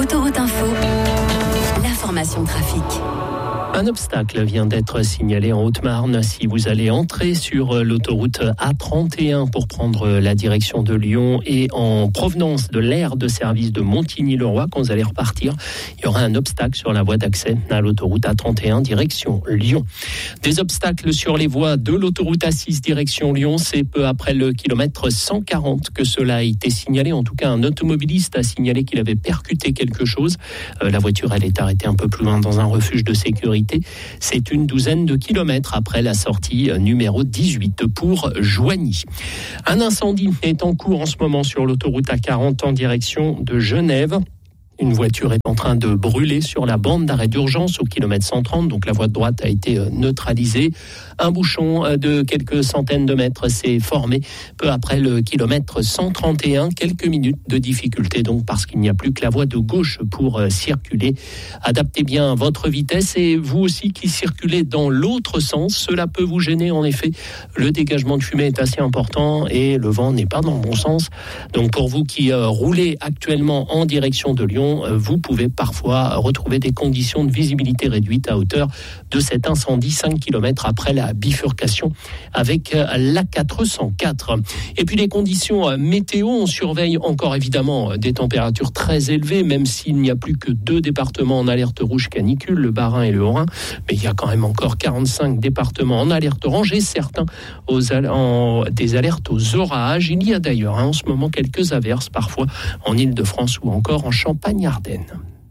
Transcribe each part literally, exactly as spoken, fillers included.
Autoroute Info, l'information trafic. Un obstacle vient d'être signalé en Haute-Marne. Si vous allez entrer sur l'autoroute A trente et un pour prendre la direction de Lyon et en provenance de l'aire de service de Montigny-le-Roi, quand vous allez repartir, il y aura un obstacle sur la voie d'accès à l'autoroute A trente et un direction Lyon. Des obstacles sur les voies de l'autoroute A six direction Lyon, c'est peu après le kilomètre cent quarante que cela a été signalé. En tout cas, un automobiliste a signalé qu'il avait percuté quelque chose. Euh, la voiture, elle est arrêtée un peu plus loin dans un refuge de sécurité. C'est une douzaine de kilomètres après la sortie numéro dix-huit pour Joigny. Un incendie est en cours en ce moment sur l'autoroute A quarante en direction de Genève. Une voiture est en train de brûler sur la bande d'arrêt d'urgence au kilomètre cent trente, donc la voie de droite a été neutralisée. Un bouchon de quelques centaines de mètres s'est formé peu après le kilomètre cent trente et un. Quelques minutes de difficulté donc parce qu'il n'y a plus que la voie de gauche pour circuler. Adaptez bien votre vitesse et vous aussi qui circulez dans l'autre sens, cela peut vous gêner en effet. Le dégagement de fumée est assez important et le vent n'est pas dans le bon sens. Donc pour vous qui roulez actuellement en direction de Lyon, vous pouvez parfois retrouver des conditions de visibilité réduites à hauteur de cet incendie cinq kilomètres après la bifurcation avec l'A quatre cent quatre. Et puis les conditions météo, on surveille encore évidemment des températures très élevées, même s'il n'y a plus que deux départements en alerte rouge canicule, le Bas-Rhin et le Haut-Rhin, mais il y a quand même encore quarante-cinq départements en alerte orange et certains aux al- en, des alertes aux orages. Il y a d'ailleurs hein, en ce moment quelques averses parfois en Île-de-France ou encore en Champagne Ardennes.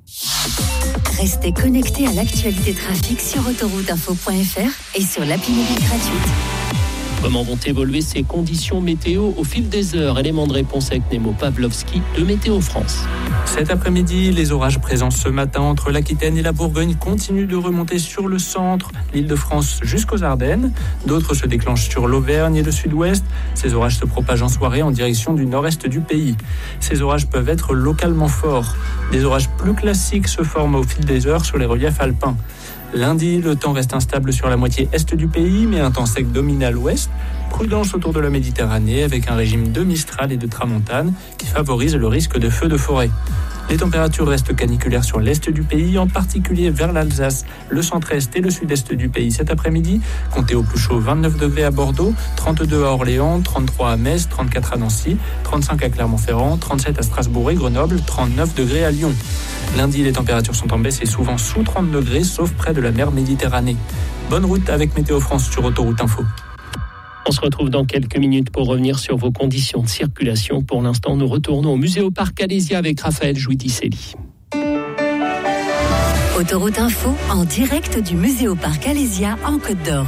Restez connectés à l'actualité trafic sur autoroute info point f r et sur l'appli mobile gratuite. Comment vont évoluer ces conditions météo au fil des heures? Élément de réponse avec Nemo Pavlovski de Météo France. Cet après-midi, les orages présents ce matin entre l'Aquitaine et la Bourgogne continuent de remonter sur le centre, l'Île-de-France jusqu'aux Ardennes. D'autres se déclenchent sur l'Auvergne et le sud-ouest. Ces orages se propagent en soirée en direction du nord-est du pays. Ces orages peuvent être localement forts. Des orages plus classiques se forment au fil des heures sur les reliefs alpins. Lundi, le temps reste instable sur la moitié est du pays, mais un temps sec domine à l'ouest. Prudence autour de la Méditerranée avec un régime de Mistral et de Tramontane qui favorise le risque de feux de forêt. Les températures restent caniculaires sur l'est du pays, en particulier vers l'Alsace, le centre-est et le sud-est du pays cet après-midi. Comptez au plus chaud vingt-neuf degrés à Bordeaux, trente-deux à Orléans, trente-trois à Metz, trente-quatre à Nancy, trente-cinq à Clermont-Ferrand, trente-sept à Strasbourg et Grenoble, trente-neuf degrés à Lyon. Lundi, les températures sont en baisse et souvent sous trente degrés, sauf près de la mer Méditerranée. Bonne route avec Météo France sur Autoroute Info. On se retrouve dans quelques minutes pour revenir sur vos conditions de circulation. Pour l'instant, nous retournons au Muséoparc Alésia avec Raphaël Jouy-Tisselli. Autoroute Info en direct du Muséoparc Alésia en Côte d'Or.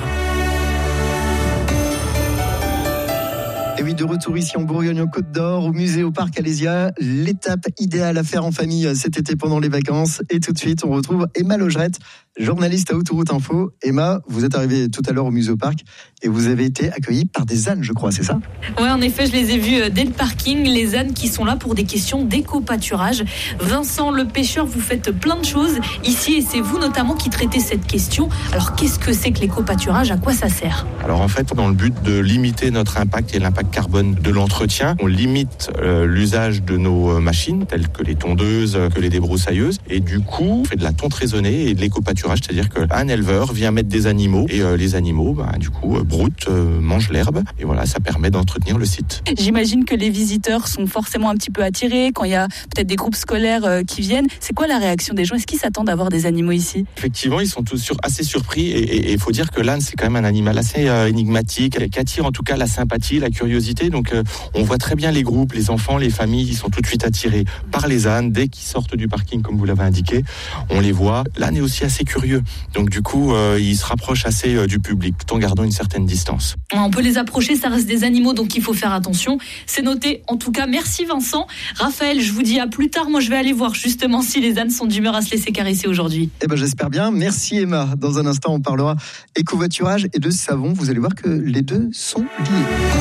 Et oui, de retour ici en Bourgogne, en Côte d'Or, au Muséoparc Alésia. L'étape idéale à faire en famille cet été pendant les vacances. Et tout de suite, on retrouve Emma Logerette, journaliste à Autoroute Info. Emma, vous êtes arrivée tout à l'heure au Muséoparc et vous avez été accueillie par des ânes, je crois, c'est ça ? Oui, en effet, je les ai vus dès le parking. Les ânes qui sont là pour des questions d'éco-pâturage. Vincent, le pêcheur, vous faites plein de choses ici et c'est vous notamment qui traitez cette question. Alors, qu'est-ce que c'est que l'éco-pâturage ? À quoi ça sert ? Alors en fait, dans le but de limiter notre impact et l'impact carbone de l'entretien, on limite euh, l'usage de nos machines, telles que les tondeuses, que les débroussailleuses. Et du coup, on fait de la tonte raisonnée et de l'éco-pâturage, c'est-à-dire qu'un éleveur vient mettre des animaux et euh, les animaux, bah, du coup, euh, broutent, euh, mangent l'herbe. Et voilà, ça permet d'entretenir le site. J'imagine que les visiteurs sont forcément un petit peu attirés quand il y a peut-être des groupes scolaires euh, qui viennent. C'est quoi la réaction des gens ? Est-ce qu'ils s'attendent à voir des animaux ici ? Effectivement, ils sont tous sur, assez surpris et il faut dire que l'âne, c'est quand même un animal assez euh, énigmatique, qui attire en tout cas la sympathie, la curiosité. Donc euh, on voit très bien les groupes, les enfants, les familles, ils sont tout de suite attirés par les ânes. Dès qu'ils sortent du parking, comme vous l'avez indiqué, on les voit. L'âne est aussi assez curieux. Donc du coup, euh, il se rapproche assez euh, du public, tout en gardant une certaine distance. On peut les approcher, ça reste des animaux, donc il faut faire attention. C'est noté. En tout cas, merci Vincent. Raphaël, je vous dis à plus tard. Moi, je vais aller voir justement si les ânes sont d'humeur à se laisser caresser aujourd'hui. Eh ben, j'espère bien. Merci Emma. Dans un instant, on parlera écovoiturage et de savon. Vous allez voir que les deux sont liés.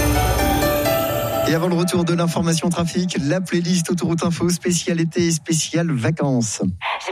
Et avant le retour de l'information trafic, la playlist Autoroute Info spécial été et spécial vacances.